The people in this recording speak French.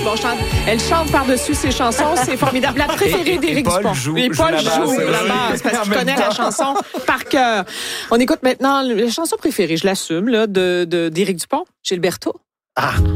bon, elle chante par-dessus ses chansons, c'est formidable. La préférée d'Éric Dupont. Et Paul joue la basse parce qu'il connaît la chanson par cœur. On écoute maintenant la chanson préférée, je l'assume, là, d'Éric Dupont, Gilberto. Ah!